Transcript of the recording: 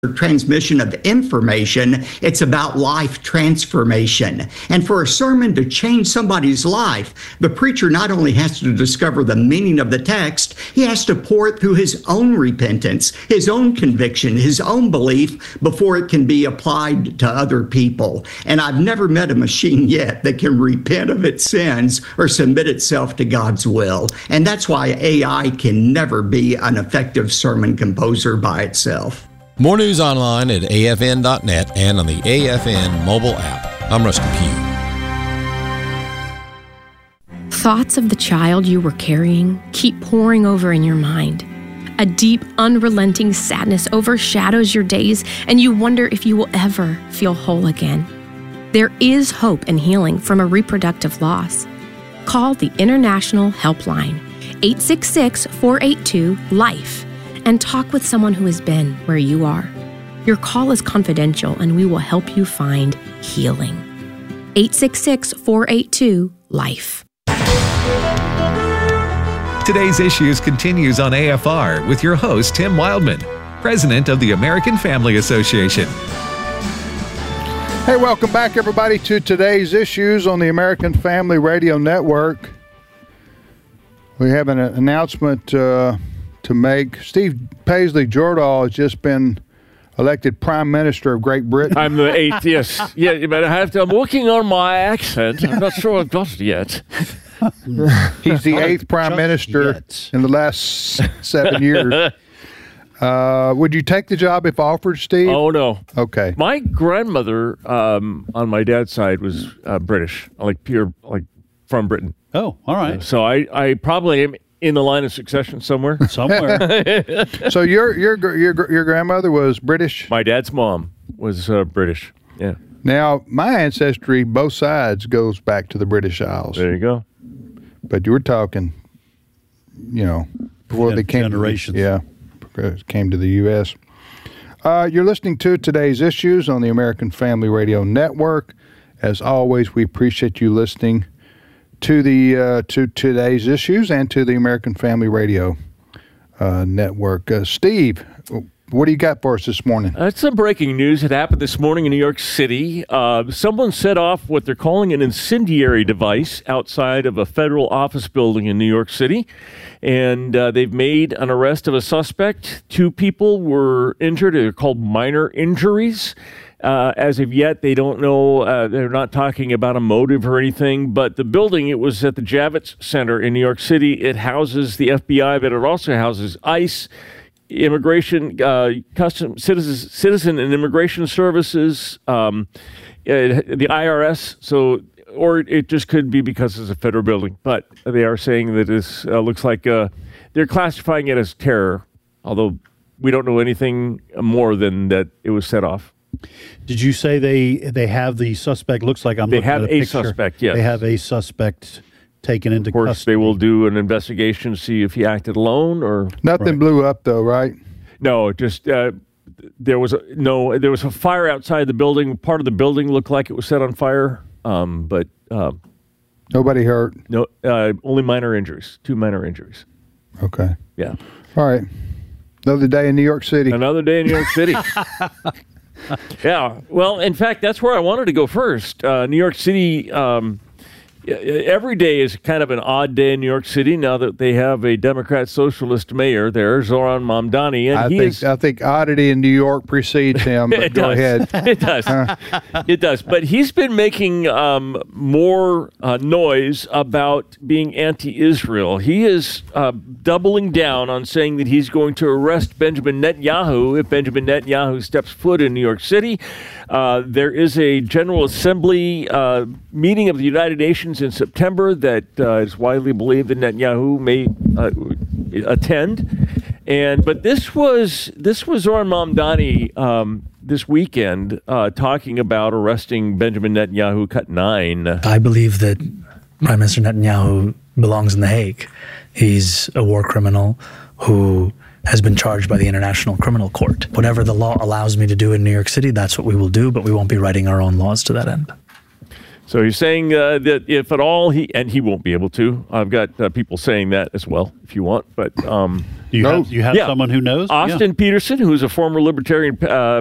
transmission of information. It's about life transformation. And for a sermon to change somebody's life, the preacher not only has to discover the meaning of the text, he has to pour it through his own repentance, his own conviction, his own belief before it can be applied to other people. And I've never met a machine yet that can repent of its sins or submit itself to God's will. And that's why AI can never be an effective sermon composer by itself. More news online at afn.net and on the AFN mobile app. I'm Rusty Pugh. Thoughts of the child you were carrying keep pouring over in your mind. A deep, unrelenting sadness overshadows your days, and you wonder if you will ever feel whole again. There is hope and healing from a reproductive loss. Call the International Helpline, 866-482-LIFE. and talk with someone who has been where you are. Your call is confidential, and we will help you find healing. 866-482-LIFE. Today's Issues continues on AFR with your host, Tim Wildman, president of the American Family Association. Hey, welcome back, everybody, to Today's Issues on the American Family Radio Network. We have an announcement to make. Steve Paisley Jordahl has just been elected Prime Minister of Great Britain. I'm the 8th, yes. Yeah, but I'm working on my accent. I'm not sure I've got it yet. He's the 8th Prime Minister in the last 7 years. Would you take the job if offered, Steve? Oh, no. Okay. My grandmother on my dad's side was British, from Britain. Oh, all right. So I probably am in the line of succession somewhere. So your grandmother was British? My dad's mom was British, yeah. Now, my ancestry, both sides, goes back to the British Isles. There you go. But you were talking, before they came generations. Came to the U.S. You're listening to Today's Issues on the American Family Radio Network. As always, we appreciate you listening to the to Today's Issues and to the American Family Radio Network. Steve, what do you got for us this morning? That's some breaking news. It happened this morning in New York City. Someone set off what they're calling an incendiary device outside of a federal office building in New York City. And they've made an arrest of a suspect. 2 people were injured. They're called minor injuries. As of yet, they don't know. They're not talking about a motive or anything. But the building, it was at the Javits Center in New York City. It houses the FBI, but it also houses ICE, Immigration, Citizen and Immigration Services, the IRS. Or it just could be because it's a federal building. But they are saying that it looks like they're classifying it as terror, although we don't know anything more than that it was set off. Did you say they have the suspect? Looks like they have a suspect, yes. They have a suspect taken into custody. Of course, they will do an investigation to see if he acted alone or... Nothing blew up, though, right? No, just there was a fire outside the building. Part of the building looked like it was set on fire, but... nobody hurt? No, only minor injuries. 2 minor injuries. Okay. Yeah. All right. Another day in New York City. Another day in New York City. Yeah. Well, in fact, that's where I wanted to go first. New York City, every day is kind of an odd day in New York City now that they have a Democrat socialist mayor there, Zoran Mamdani. And I think oddity in New York precedes him, but go ahead. It does. It does. But he's been making more noise about being anti-Israel. He is doubling down on saying that he's going to arrest Benjamin Netanyahu if Benjamin Netanyahu steps foot in New York City. There is a General Assembly meeting of the United Nations in September that is widely believed that Netanyahu may attend. But this was Zoran Mamdani this weekend talking about arresting Benjamin Netanyahu, cut 9. I believe that Prime Minister Netanyahu belongs in The Hague. He's a war criminal who has been charged by the International Criminal Court. Whatever the law allows me to do in New York City, that's what we will do, but we won't be writing our own laws to that end. So you're saying that if at all he won't be able to. I've got people saying that as well, if you want. But you have someone who knows? Austin Peterson, who's a former Libertarian